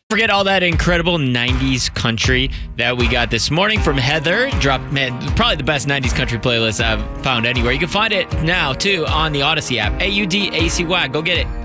Forget all that incredible 90s country that we got this morning from Heather. Probably the best 90s country playlist I've found anywhere. You can find it now, too, on the Odyssey app. AUDACY. Go get it.